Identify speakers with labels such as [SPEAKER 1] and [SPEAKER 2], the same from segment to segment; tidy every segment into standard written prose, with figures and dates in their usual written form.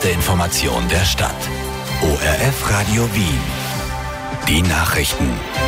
[SPEAKER 1] Der Information der Stadt. ORF Radio Wien. Die Nachrichten.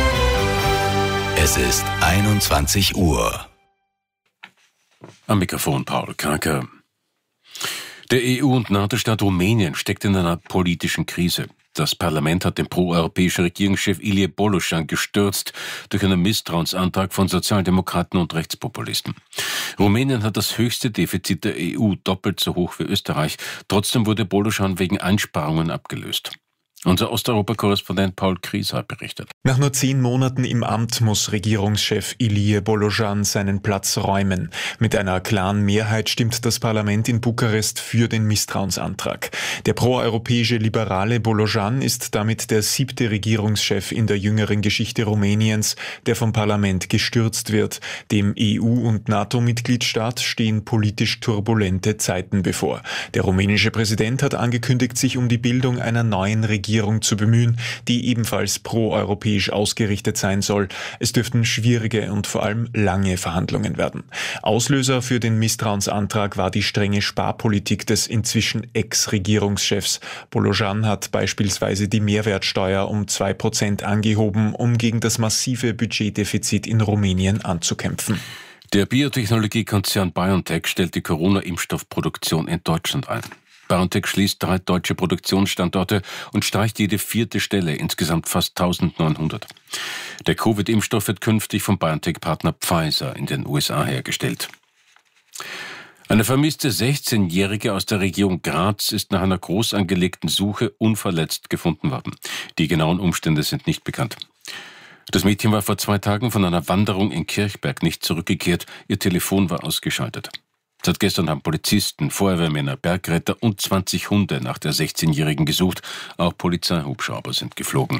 [SPEAKER 1] Es ist 21 Uhr.
[SPEAKER 2] Am Mikrofon Paul Kraker. Der EU- und NATO-Staat Rumänien steckt in einer politischen Krise. Das Parlament hat den pro-europäischen Regierungschef Ilie Boloșan gestürzt durch einen Misstrauensantrag von Sozialdemokraten und Rechtspopulisten. Rumänien hat das höchste Defizit der EU, doppelt so hoch wie Österreich. Trotzdem wurde Boloșan wegen Einsparungen abgelöst. Unser Osteuropa-Korrespondent Paul Krieser berichtet.
[SPEAKER 3] Nach nur 10 Monaten im Amt muss Regierungschef Ilie Boloșan seinen Platz räumen. Mit einer klaren Mehrheit stimmt das Parlament in Bukarest für den Misstrauensantrag. Der proeuropäische Liberale Boloșan ist damit der 7. Regierungschef in der jüngeren Geschichte Rumäniens, der vom Parlament gestürzt wird. Dem EU- und NATO-Mitgliedstaat stehen politisch turbulente Zeiten bevor. Der rumänische Präsident hat angekündigt, sich um die Bildung einer neuen Regierung zu bemühen, die ebenfalls proeuropäisch ausgerichtet sein soll. Es dürften schwierige und vor allem lange Verhandlungen werden. Auslöser für den Misstrauensantrag war die strenge Sparpolitik des inzwischen Ex-Regierungschefs. Boloșan hat beispielsweise die Mehrwertsteuer um 2% angehoben, um gegen das massive Budgetdefizit in Rumänien anzukämpfen.
[SPEAKER 2] Der Biotechnologiekonzern BioNTech stellt die Corona-Impfstoffproduktion in Deutschland ein. BioNTech schließt 3 deutsche Produktionsstandorte und streicht jede 4. Stelle, insgesamt fast 1900. Der Covid-Impfstoff wird künftig vom BioNTech-Partner Pfizer in den USA hergestellt. Eine vermisste 16-Jährige aus der Region Graz ist nach einer groß angelegten Suche unverletzt gefunden worden. Die genauen Umstände sind nicht bekannt. Das Mädchen war vor 2 Tagen von einer Wanderung in Kirchberg nicht zurückgekehrt. Ihr Telefon war ausgeschaltet. Seit gestern haben Polizisten, Feuerwehrmänner, Bergretter und 20 Hunde nach der 16-Jährigen gesucht. Auch Polizeihubschrauber sind geflogen.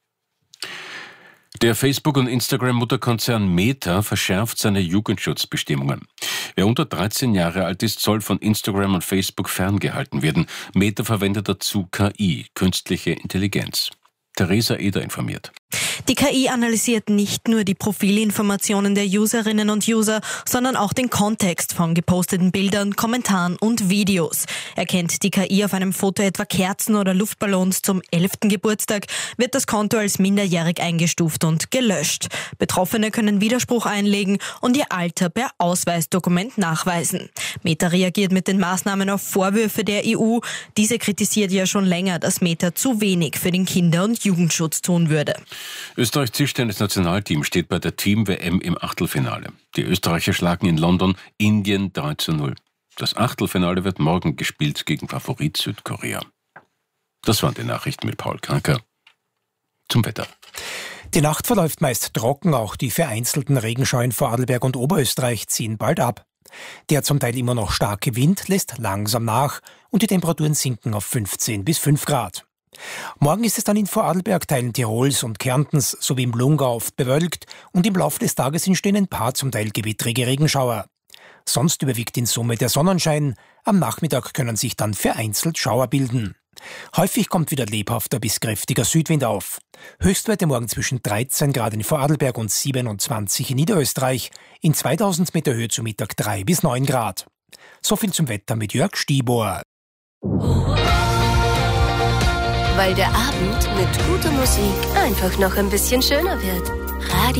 [SPEAKER 2] Der Facebook- und Instagram-Mutterkonzern Meta verschärft seine Jugendschutzbestimmungen. Wer unter 13 Jahre alt ist, soll von Instagram und Facebook ferngehalten werden. Meta verwendet dazu KI, künstliche Intelligenz. Theresa Eder informiert.
[SPEAKER 4] Die KI analysiert nicht nur die Profilinformationen der Userinnen und User, sondern auch den Kontext von geposteten Bildern, Kommentaren und Videos. Erkennt die KI auf einem Foto etwa Kerzen oder Luftballons zum 11. Geburtstag, wird das Konto als minderjährig eingestuft und gelöscht. Betroffene können Widerspruch einlegen und ihr Alter per Ausweisdokument nachweisen. Meta reagiert mit den Maßnahmen auf Vorwürfe der EU. Diese kritisiert ja schon länger, dass Meta zu wenig für den Kinder- und Jugendschutz tun würde.
[SPEAKER 2] Österreichs Tischtennis-Nationalteam steht bei der Team-WM im Achtelfinale. Die Österreicher schlagen in London Indien 3:0. Das Achtelfinale wird morgen gespielt gegen Favorit Südkorea. Das waren die Nachrichten mit Paul Kraker. Zum Wetter.
[SPEAKER 5] Die Nacht verläuft meist trocken, auch die vereinzelten Regenschauer vor Vorarlberg und Oberösterreich ziehen bald ab. Der zum Teil immer noch starke Wind lässt langsam nach und die Temperaturen sinken auf 15 bis 5 Grad. Morgen ist es dann in Vorarlberg, Teilen Tirols und Kärntens sowie im Lungau oft bewölkt und im Laufe des Tages entstehen ein paar zum Teil gewittrige Regenschauer. Sonst überwiegt in Summe der Sonnenschein. Am Nachmittag können sich dann vereinzelt Schauer bilden. Häufig kommt wieder lebhafter bis kräftiger Südwind auf. Höchstwerte morgen zwischen 13 Grad in Vorarlberg und 27 in Niederösterreich. In 2000 Meter Höhe zu Mittag 3 bis 9 Grad. So viel zum Wetter mit Jörg Stiebohr.
[SPEAKER 6] Weil der Abend mit guter Musik einfach noch ein bisschen schöner wird. Radio